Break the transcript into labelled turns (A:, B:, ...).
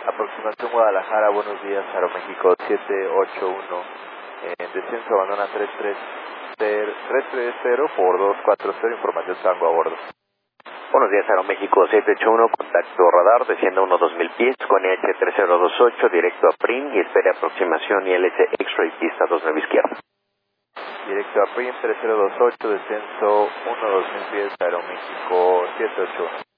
A: Aproximación Guadalajara, buenos días, Aeroméxico 781, en descenso abandona 330 por 240, información Tango a bordo.
B: Buenos días, Aeroméxico 781, contacto radar, descienda unos 2000 pies con EH3028, directo a PRIM y espere aproximación ILS X-Ray pista 29 izquierda.
A: Directo a PRIM 3028, descenso 1-2000 pies, Aeroméxico 781.